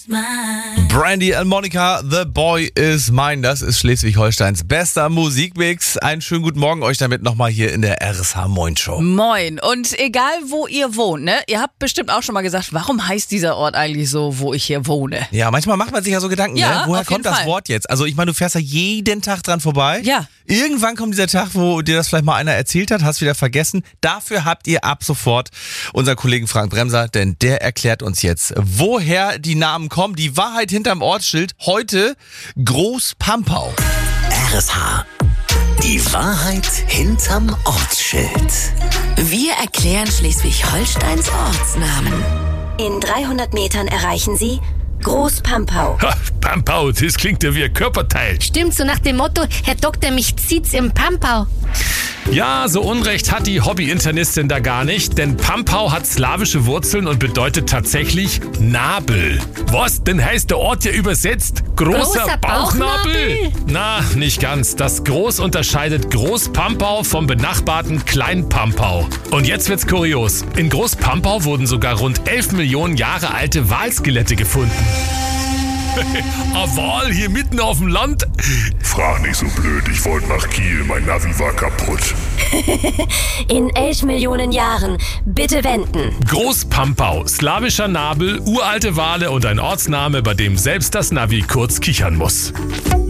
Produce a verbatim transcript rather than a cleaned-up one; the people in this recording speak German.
Brandy and Monica, The Boy is Mine. Das ist Schleswig-Holsteins bester Musikmix. Einen schönen guten Morgen euch damit nochmal hier in der R S H Moin Show. Moin. Und egal, wo ihr wohnt, ne? Ihr habt bestimmt auch schon mal gesagt, warum heißt dieser Ort eigentlich so, wo ich hier wohne? Ja, manchmal macht man sich ja so Gedanken, Ja, ne? Woher auf jeden kommt das Fall. Wort jetzt? Also ich meine, du fährst ja jeden Tag dran vorbei. Ja. Irgendwann kommt dieser Tag, wo dir das vielleicht mal einer erzählt hat, hast wieder vergessen. Dafür habt ihr ab sofort unseren Kollegen Frank Bremser, denn der erklärt uns jetzt, woher die Namen kommen. Die Wahrheit hinterm Ortsschild. Heute Großpampau. R S H. Die Wahrheit hinterm Ortsschild. Wir erklären Schleswig-Holsteins Ortsnamen. In dreihundert Metern erreichen Sie Großpampau. Ha, Pampau, das klingt ja wie ein Körperteil. Stimmt, so nach dem Motto, Herr Doktor, mich zieht's im Pampau. Ja, so Unrecht hat die Hobby-Internistin da gar nicht, denn Pampau hat slawische Wurzeln und bedeutet tatsächlich Nabel. Was? Denn heißt der Ort ja übersetzt großer, Großer Bauchnabel? Bauchnabel? Na, nicht ganz. Das Groß unterscheidet Großpampau vom benachbarten Kleinpampau. Und jetzt wird's kurios. In Großpampau wurden sogar rund elf Millionen Jahre alte Walskelette gefunden. Ein Wal hier mitten auf dem Land? Frag nicht so blöd, ich wollte nach Kiel, mein Navi war kaputt. In elf Millionen Jahren. Bitte wenden. Großpampau, slawischer Nabel, uralte Wale und ein Ortsname, bei dem selbst das Navi kurz kichern muss.